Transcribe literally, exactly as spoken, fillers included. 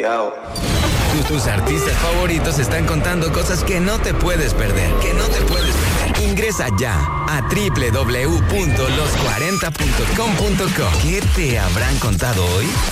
Demasiado. Tus artistas favoritos están contando cosas que no te puedes perder. Que no te puedes perder. Ingresa ya a doble u doble u doble u punto los cuarenta punto com punto co. ¿Qué te habrán contado hoy?